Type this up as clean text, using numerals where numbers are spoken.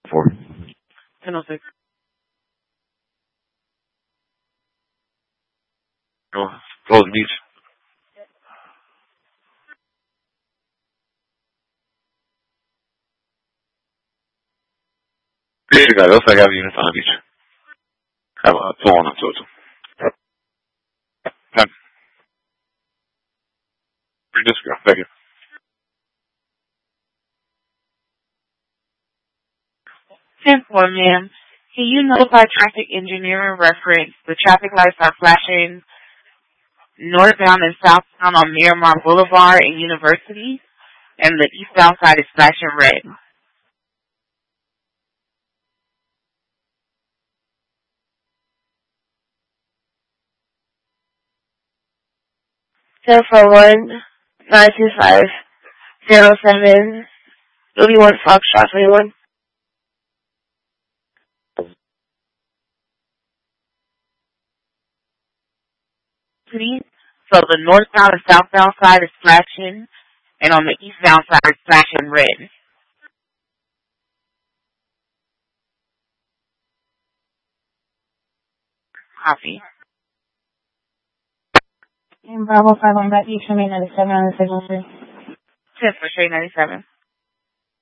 4. 10:06. Close the beach. Beach guy, looks like I have units on the beach. Have a 2 on 2. This girl, thank you. 10-4, ma'am. Can you notify traffic engineer in reference the traffic lights are flashing northbound and southbound on Miramar Boulevard and University, and the eastbound side is flashing red. Ten four 925-07 31 Foxtrot 21. Please. So the northbound and southbound side is flashing, and on the eastbound side is flashing red. Copy. And Bravo 5 on that, you show me 97 on the signal 3. 10 for straight 97.